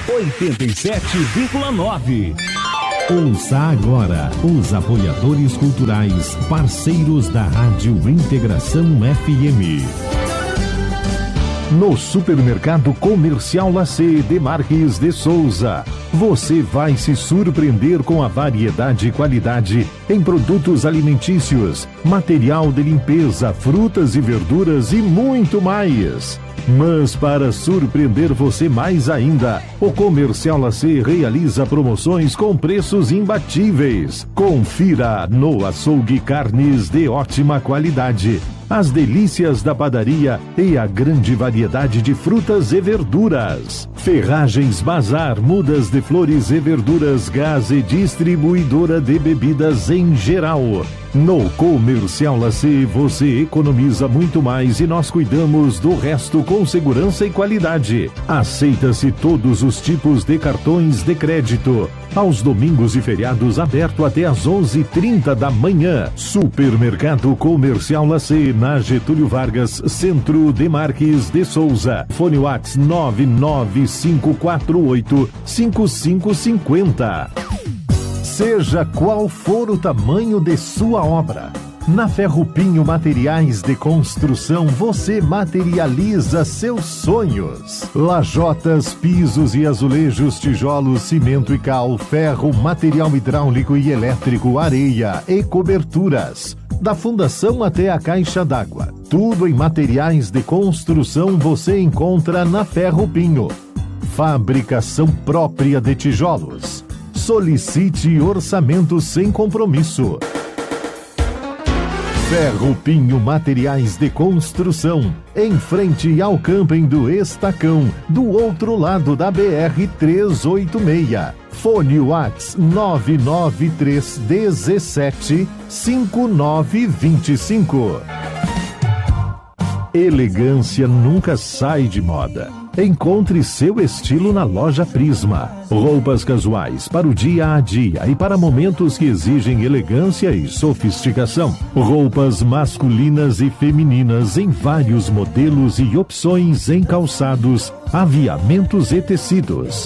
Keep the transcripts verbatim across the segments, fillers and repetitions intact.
oitenta e sete vírgula nove. Ouça agora os apoiadores culturais, parceiros da Rádio Integração F M. No Supermercado Comercial Lacê de Marques de Souza, você vai se surpreender com a variedade e qualidade em produtos alimentícios, material de limpeza, frutas e verduras e muito mais. Mas para surpreender você mais ainda, o Comercial Lacê realiza promoções com preços imbatíveis. Confira no açougue carnes de ótima qualidade, as delícias da padaria e a grande variedade de frutas e verduras. Ferragens Bazar, mudas de flores e verduras, gás e distribuidora de bebidas em geral. No Comercial Lacê você economiza muito mais e nós cuidamos do resto com segurança e qualidade. Aceita-se todos os tipos de cartões de crédito. Aos domingos e feriados aberto até às onze e trinta da manhã. Supermercado Comercial Lacê, na Getúlio Vargas, Centro de Marques de Souza. Fone Whats nove nove cinco quatro oito cinco cinco cinco zero. Seja qual for o tamanho de sua obra, na Ferrupinho Materiais de Construção você materializa seus sonhos. Lajotas, pisos e azulejos, tijolos, cimento e cal, ferro, material hidráulico e elétrico, areia e coberturas. Da fundação até a caixa d'água, tudo em materiais de construção você encontra na Ferrupinho. Fabricação própria de tijolos. Solicite orçamento sem compromisso. Ferrupinho Materiais de Construção, em frente ao camping do Estacão, do outro lado da B R trezentos e oitenta e seis. Fone Whats nove nove três um sete cinco nove dois cinco. Elegância nunca sai de moda. Encontre seu estilo na Loja Prisma. Roupas casuais para o dia a dia e para momentos que exigem elegância e sofisticação. Roupas masculinas e femininas em vários modelos e opções em calçados, aviamentos e tecidos.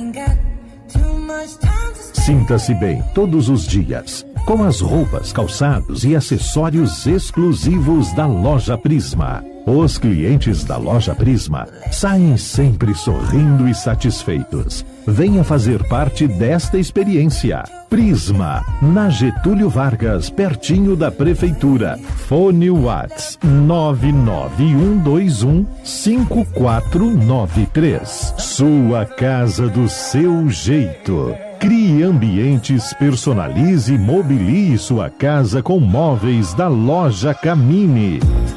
Sinta-se bem todos os dias com as roupas, calçados e acessórios exclusivos da Loja Prisma. Os clientes da Loja Prisma saem sempre sorrindo e satisfeitos. Venha fazer parte desta experiência. Prisma, na Getúlio Vargas, pertinho da Prefeitura. Fone Whats nove nove um dois um cinco quatro nove três. Sua casa do seu jeito. Crie ambientes, personalize e mobilie sua casa com móveis da Loja Camini.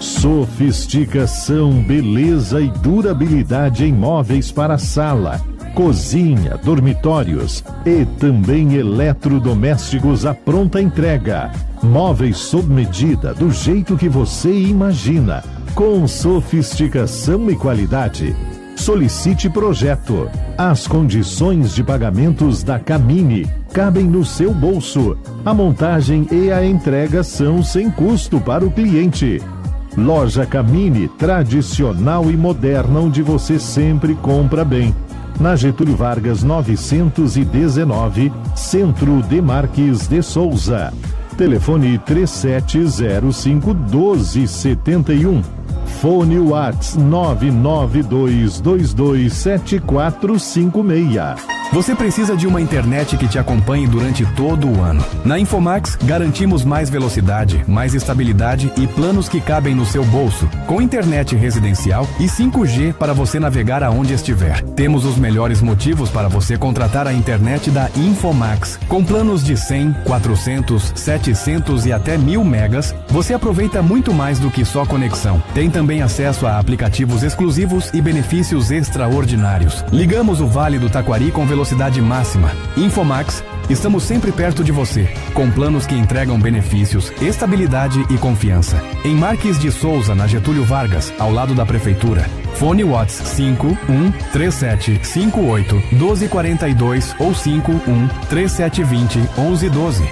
Sofisticação, beleza e durabilidade em móveis para sala, cozinha, dormitórios e também eletrodomésticos à pronta entrega. Móveis sob medida, do jeito que você imagina, com sofisticação e qualidade. Solicite projeto. As condições de pagamentos da Camini cabem no seu bolso. A montagem e a entrega são sem custo para o cliente. Loja Camini, tradicional e moderna, onde você sempre compra bem. Na Getúlio Vargas novecentos e dezenove, Centro de Marques de Souza. Telefone três sete zero cinco um dois sete um. Fone Whats nove nove dois dois dois sete quatro cinco seis. Você precisa de uma internet que te acompanhe durante todo o ano. Na Infomax, garantimos mais velocidade, mais estabilidade e planos que cabem no seu bolso, com internet residencial e cinco G para você navegar aonde estiver. Temos os melhores motivos para você contratar a internet da Infomax. Com planos de cem, quatrocentos, setecentos e até mil megas, você aproveita muito mais do que só conexão. Tem também acesso a aplicativos exclusivos e benefícios extraordinários. Ligamos o Vale do Taquari com velocidade velocidade máxima. Infomax, estamos sempre perto de você, com planos que entregam benefícios, estabilidade e confiança. Em Marques de Souza, na Getúlio Vargas, ao lado da Prefeitura. Fone Whats cinco um três sete cinco oito um dois quatro dois ou cinco um três sete dois zero um um um dois.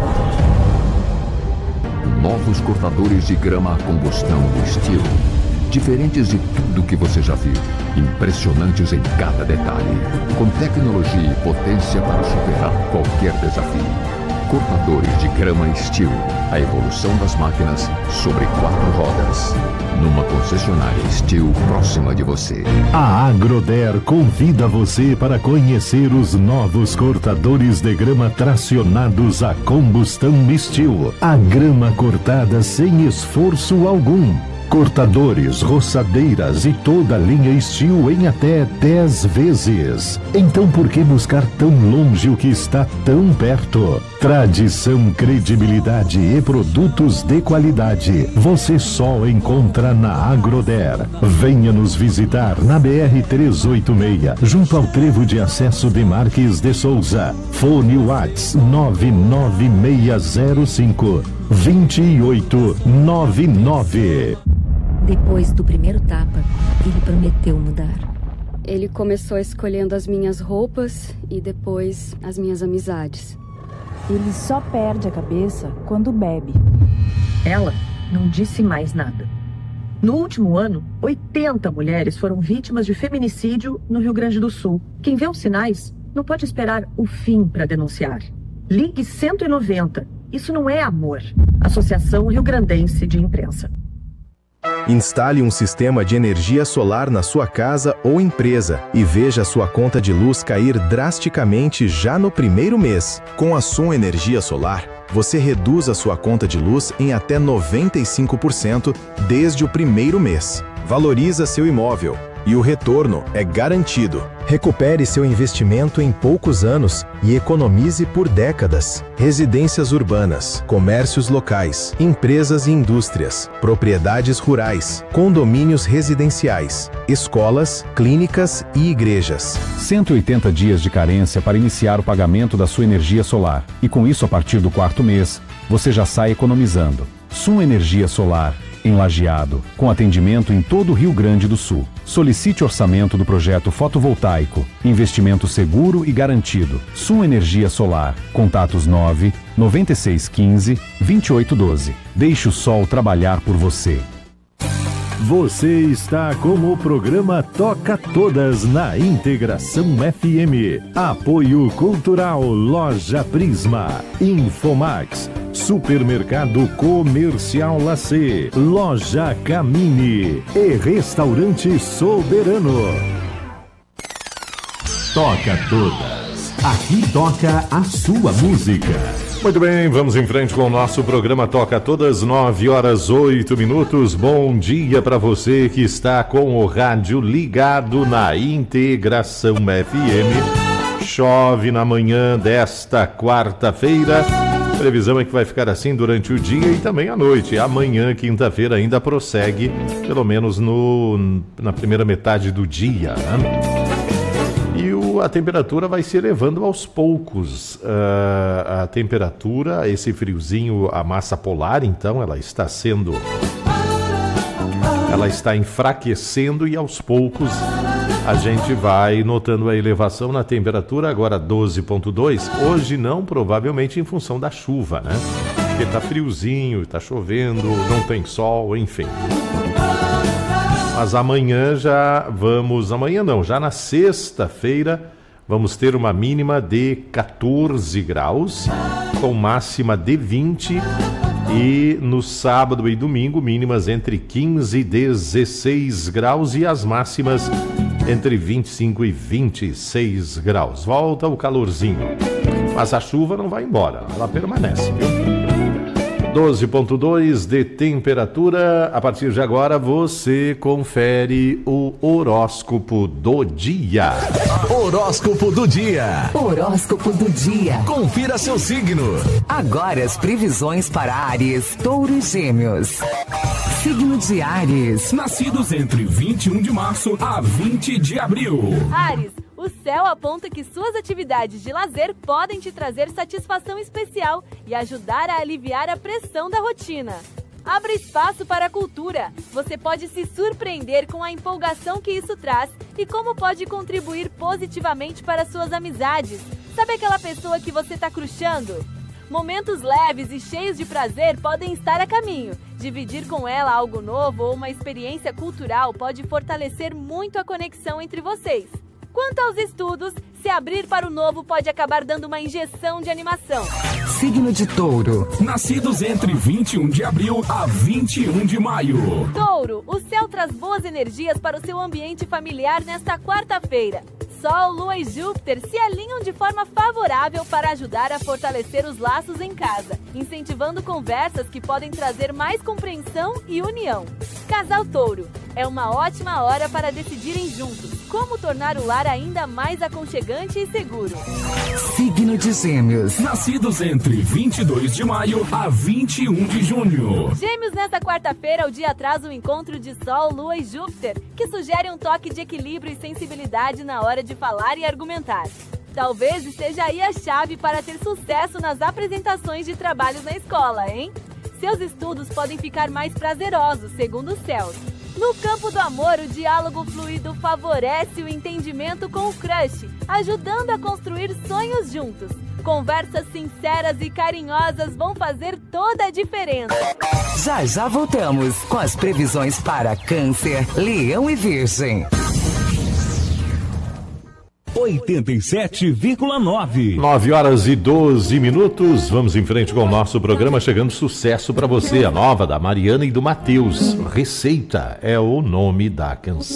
Novos cortadores de grama a combustão do estilo diferentes de tudo que você já viu, impressionantes em cada detalhe, com tecnologia e potência para superar qualquer desafio. Cortadores de grama Steel, a evolução das máquinas sobre quatro rodas, numa concessionária Steel próxima de você. A Agroder convida você para conhecer os novos cortadores de grama tracionados a combustão Steel. A grama cortada sem esforço algum. Cortadores, roçadeiras e toda a linha Steel em até dez vezes. Então por que buscar tão longe o que está tão perto? Tradição, credibilidade e produtos de qualidade você só encontra na Agroder. Venha nos visitar na B R trezentos e oitenta e seis, junto ao trevo de acesso de Marques de Souza. Fone WhatsApp nove nove seis zero cinco, dois oito nove nove. Depois do primeiro tapa, ele prometeu mudar. Ele começou escolhendo as minhas roupas e depois as minhas amizades. Ele só perde a cabeça quando bebe. Ela não disse mais nada. No último ano, oitenta mulheres foram vítimas de feminicídio no Rio Grande do Sul. Quem vê os sinais não pode esperar o fim para denunciar. Ligue cento e noventa. Isso não é amor. Associação Rio Grandense de Imprensa. Instale um sistema de energia solar na sua casa ou empresa e veja sua conta de luz cair drasticamente já no primeiro mês. Com a Sun Energia Solar, você reduz a sua conta de luz em até noventa e cinco por cento desde o primeiro mês. Valoriza seu imóvel e o retorno é garantido. Recupere seu investimento em poucos anos e economize por décadas. Residências urbanas, comércios locais, empresas e indústrias, propriedades rurais, condomínios residenciais, escolas, clínicas e igrejas. cento e oitenta dias de carência para iniciar o pagamento da sua energia solar. E com isso, a partir do quarto mês, você já sai economizando. Sun Energia Solar, em Lajeado, com atendimento em todo o Rio Grande do Sul. Solicite orçamento do projeto fotovoltaico. Investimento seguro e garantido. Sun Energia Solar. Contatos nove nove seis um cinco, dois oito um dois. Deixe o sol trabalhar por você. Você está com o programa Toca Todas na Integração F M. Apoio Cultural Loja Prisma, Infomax, Supermercado Comercial Lacê, Loja Camini e Restaurante Soberano. Toca Todas. Aqui toca a sua música. Muito bem, vamos em frente com o nosso programa Toca Todas, nove horas oito minutos. Bom dia para você que está com o rádio ligado na Integração F M. Chove na manhã desta quarta-feira. A previsão é que vai ficar assim durante o dia e também à noite. Amanhã, quinta-feira, ainda prossegue, pelo menos no, na primeira metade do dia, né? E o, a temperatura vai se elevando aos poucos. Uh, a temperatura, esse friozinho, a massa polar, então, ela está sendo... Ela está enfraquecendo e aos poucos a gente vai notando a elevação na temperatura, agora doze ponto dois. Hoje não, provavelmente em função da chuva, né? Porque tá friozinho, tá chovendo, não tem sol, enfim. Mas amanhã já vamos... Amanhã não, já na sexta-feira vamos ter uma mínima de quatorze graus, com máxima de vinte. E no sábado e domingo, mínimas entre quinze e dezesseis graus e as máximas entre vinte e cinco e vinte e seis graus. Volta o calorzinho. Mas a chuva não vai embora, ela permanece, viu? doze ponto dois de temperatura. A partir de agora você confere o horóscopo do dia. Horóscopo do dia. Horóscopo do dia. Confira seu signo. Agora as previsões para Áries, Touro e Gêmeos. Signo de Áries. Nascidos entre vinte e um de março a vinte de abril. Áries, o céu aponta que suas atividades de lazer podem te trazer satisfação especial e ajudar a aliviar a pressão da rotina. Abra espaço para a cultura. Você pode se surpreender com a empolgação que isso traz e como pode contribuir positivamente para suas amizades. Sabe aquela pessoa que você está crushando? Momentos leves e cheios de prazer podem estar a caminho. Dividir com ela algo novo ou uma experiência cultural pode fortalecer muito a conexão entre vocês. Quanto aos estudos, se abrir para o novo pode acabar dando uma injeção de animação. Signo de Touro. Nascidos entre vinte e um de abril a vinte e um de maio. Touro, o céu traz boas energias para o seu ambiente familiar nesta quarta-feira. Sol, Lua e Júpiter se alinham de forma favorável para ajudar a fortalecer os laços em casa, incentivando conversas que podem trazer mais compreensão e união. Casal Touro, é uma ótima hora para decidirem juntos como tornar o lar ainda mais aconchegante e seguro. Signo de Gêmeos. Nascidos entre vinte e dois de maio a vinte e um de junho. Gêmeos, nesta quarta-feira, o dia traz um encontro de Sol, Lua e Júpiter, que sugere um toque de equilíbrio e sensibilidade na hora de falar e argumentar. Talvez esteja aí a chave para ter sucesso nas apresentações de trabalhos na escola, hein? Seus estudos podem ficar mais prazerosos, segundo os céus. No campo do amor, o diálogo fluido favorece o entendimento com o crush, ajudando a construir sonhos juntos. Conversas sinceras e carinhosas vão fazer toda a diferença. Já já voltamos com as previsões para Câncer, Leão e Virgem. oitenta e sete vírgula nove. nove horas e doze minutos. Vamos em frente com o nosso programa, chegando sucesso para você. A nova da Mariana e do Matheus. Receita é o nome da canção.